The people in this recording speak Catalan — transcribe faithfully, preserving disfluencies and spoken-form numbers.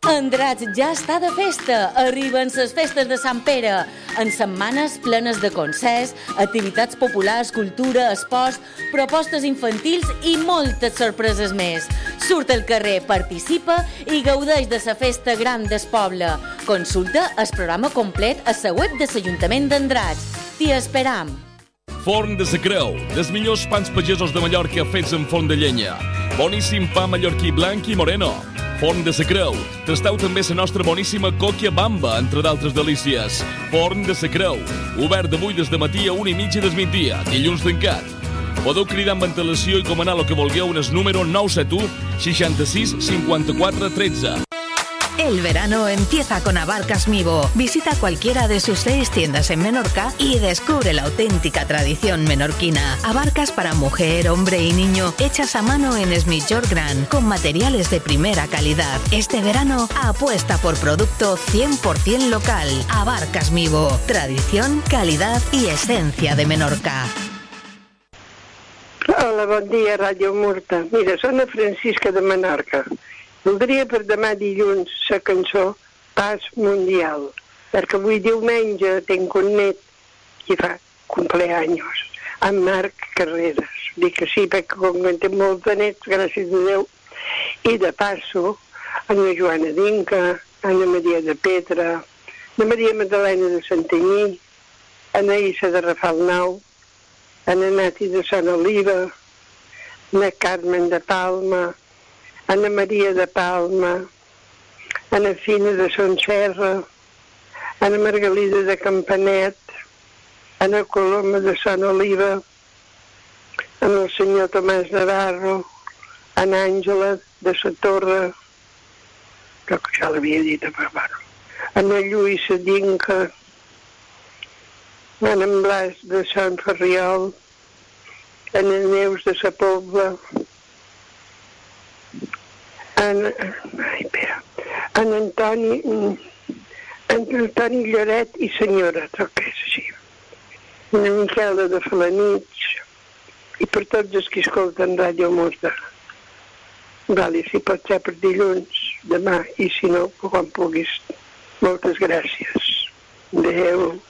Andratx ja està de festa. Arriben les festes de Sant Pere, en setmanes plenes de concerts, activitats populars, cultura, esports, propostes infantils i moltes sorpreses més. Surt al carrer, participa i gaudeix de la festa gran del poble. Consulta el programa complet a la web de l'Ajuntament d'Andratx. T'hi esperam. Forn de la Creu, dels millors pans pagesos de Mallorca fets en forn de llenya. Boníssim pa mallorquí blanc i moreno. Forn de la Creu. Tasteu també la nostra boníssima còquia bamba, entre d'altres delícies. Forn de la Creu. Obert d'avui des de matí a una i mitja del migdia, dilluns tancat. Podeu cridar amb antelació i comanar el que vulgueu en el número nou set u, seixanta-sis, cinquanta-quatre, tretze. El verano empieza con Abarcas Mivo. Visita cualquiera de sus seis tiendas en Menorca y descubre la auténtica tradición menorquina. Abarcas para mujer, hombre y niño, hechas a mano en Esmillor Gran, con materiales de primera calidad. Este verano apuesta por producto cien por ciento local. Abarcas Mivo. Tradición, calidad y esencia de Menorca. Hola, bon dia, Ràdio Murta. Mira, soc a Francisca de Menorca. Voldria per demà dilluns la cançó Pas Mundial, perquè avui diumenge tinc un net que fa cumpleaños, en Marc Carreras. Dic que sí, perquè com que tinc molts de nets, gràcies a Déu. I de passo, Anna Joana d'Inca, Anna Maria de Petra, Anna Maria Magdalena de Santanyí, Anna Issa de Rafalnau, Anna Nati de Sant Oliva, Anna Carmen de Palma, Anna Maria de Palma, Anna Fina de Son Serra, Anna Margalida de Campanet, Anna Coloma de Sant Oliva, Anna el senyor Tomàs Navarro, Anna Àngela de la Torre, crec que ja l'havia dit, però bueno, Anna Lluïsa d'Inca, Anna Blas de Sant Ferriol, Anna Neus de la Pobla, En, ai, espera, en Antoni, en Antoni Lloret i senyora, tot que és així. En Miquela de Falanich i per tots els que escolten Ràdio Murta. Vale, si pot ser per dilluns, demà, i si no, quan puguis. Moltes gràcies. Adéu.